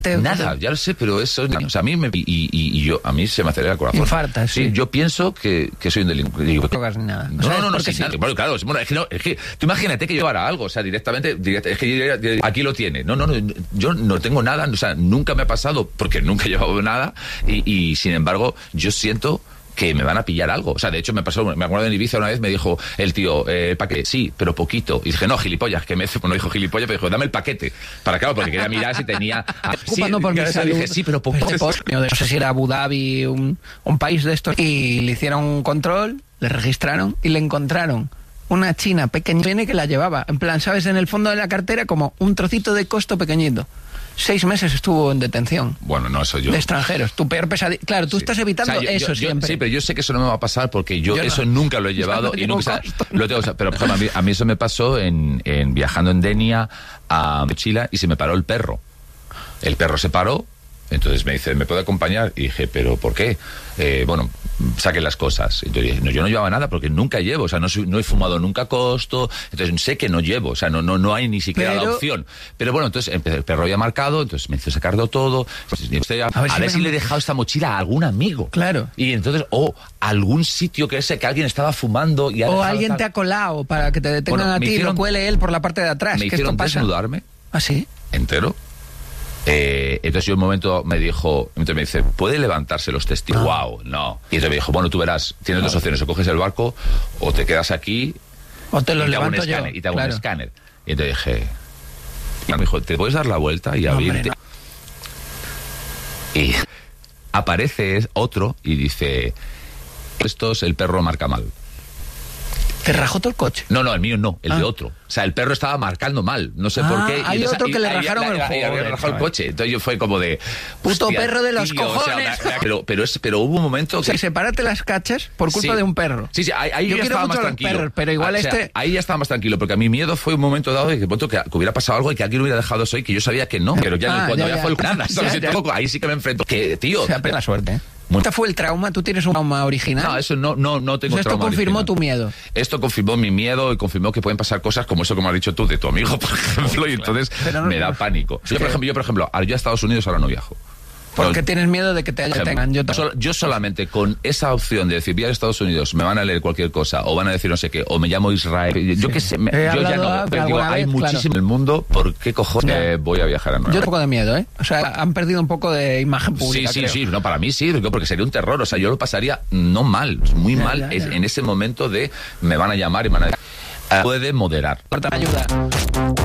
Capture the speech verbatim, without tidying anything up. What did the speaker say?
Nada, ya lo sé, pero eso, o sea, a mí me, y, y, y yo, a mí se me acelera el corazón. Infartas, sí. Sí, yo pienso que, que soy un delincuente. No togas ni nada. No, no, no, no, sí, nada. Bueno, claro, bueno, es que no, es que, tú imagínate que llevara algo, o sea, directamente, direct, es que yo, yo, aquí lo tiene. No, no, no, yo no tengo nada, o sea, nunca me ha pasado, porque nunca he llevado nada, y, y sin embargo, yo siento que me van a pillar algo. O sea, de hecho me pasó, me acuerdo en Ibiza una vez me dijo el tío, eh, paquete, sí, pero poquito. Y dije, no, gilipollas, que me no dijo gilipollas, pero dijo, dame el paquete. Para claro, porque quería mirar si tenía... Ocupando sí, por mi salud. Dije, sí, pero poquito. No sé si era Abu Dhabi, un, un país de estos, y le hicieron un control, le registraron y le encontraron una china pequeña que la llevaba. En plan, ¿sabes? En el fondo de la cartera como un trocito de costo pequeñito. Seis meses estuvo en detención. Bueno, no, eso yo... De extranjeros. Tu peor pesadilla... Claro, tú sí. estás evitando o sea, yo, eso yo, yo, siempre. Sí, pero yo sé que eso no me va a pasar porque yo, yo eso no. nunca lo he llevado. y nunca lo tengo, pero, por ejemplo, a mí, a mí eso me pasó en, en viajando en Denia a Chile y se me paró el perro. El perro se paró, entonces me dice, ¿me puede acompañar? Y dije, ¿pero por qué? Eh, bueno, saquen las cosas. Entonces dije, no, yo no llevaba nada porque nunca llevo, o sea, no, soy, no he fumado nunca costo, entonces sé que no llevo, o sea, no, no, no hay ni siquiera pero... la opción. Pero bueno, entonces el perro había marcado, entonces me hizo sacarlo todo. Entonces, a, a ver, a si, ver si me... le he dejado esta mochila a algún amigo. Claro. Y entonces, o oh, algún sitio que ese que alguien estaba fumando y ha o alguien tal... te ha colado para que te detengan bueno, a ti hicieron... y lo cuele él por la parte de atrás. Me que hicieron esto pasa. desnudarme. ¿Ah, sí? Entero. Eh, entonces yo un momento me dijo, entonces me dice, ¿puede levantarse los testigos? Ah. Wow, no. Y entonces me dijo, bueno, tú verás, tienes ah. dos opciones, o coges el barco o te quedas aquí o te lo y te levanto hago un yo. escáner, y te hago claro. un escáner. Y entonces dije, y me dijo, ¿te puedes dar la vuelta y no, abrirte? Hombre, no. Y aparece otro y dice, estos el perro marca mal. ¿Te rajó todo el coche? No, no, el mío no, el ah. de otro. O sea, el perro estaba marcando mal, no sé ah, por qué. Hay y otro y, que le y, rajaron y, el juego. Y había rajado el coche. Entonces yo fue como de... Puto hostia, perro de los tío, cojones. O sea, pero, pero, es, pero hubo un momento que... O sea, sepárate las cachas por culpa sí. de un perro. Sí, sí, ahí, ahí yo ya estaba más tranquilo. Perros, pero igual o este... sea, ahí ya estaba más tranquilo, porque a mi miedo fue un momento dado de que, que, que hubiera pasado algo y que alguien hubiera dejado eso y que yo sabía que no. Pero ya ah, cuando ya, ya, ya fue el nada, ¿sabes? Ya, ya. Ahí sí que me enfrento. Que, tío... O sea, la suerte, ¿eh? ¿Este fue el trauma? ¿Tú tienes un trauma original? No, eso no, no, no tengo o sea, trauma esto confirmó original. tu miedo. Esto confirmó mi miedo y confirmó que pueden pasar cosas como eso que me has dicho tú de tu amigo, por ejemplo, y entonces no, me da pánico. Yo, por ejemplo, yo, por ejemplo, yo a Estados Unidos ahora no viajo. ¿Por qué tienes miedo de que te detengan? Yo, Sol, yo solamente con esa opción de decir, voy a Estados Unidos, me van a leer cualquier cosa, o van a decir no sé qué, o me llamo Israel, yo sí. qué sé, me, yo ya no, pero digo, hay vez, muchísimo claro. en el mundo, ¿por qué cojones eh, voy a viajar a Nueva York? Yo tengo un poco de miedo, ¿eh? O sea, han perdido un poco de imagen pública, Sí, sí, creo. sí, no, para mí sí, porque sería un terror, o sea, yo lo pasaría no mal, muy ya, mal, ya, ya. en ese momento de me van a llamar y me van a... Uh, puede moderar. Ayuda.